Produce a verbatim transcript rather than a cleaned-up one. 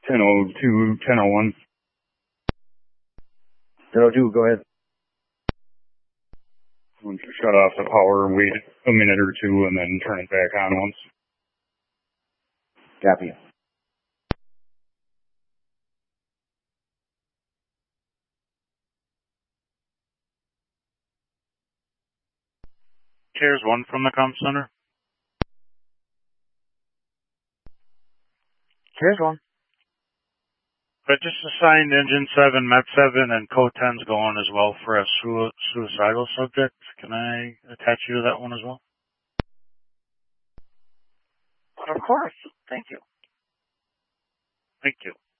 ten oh two, ten oh one. ten oh two, go ahead. Once you shut off the power, wait a minute or two, and then turn it back on once. Copy. Here's one from the comm center. Here's one. But just assigned Engine seven, Met seven, and Code ten's going as well for a su suicidal subject. Can I attach you to that one as well? Of course. Thank you. Thank you.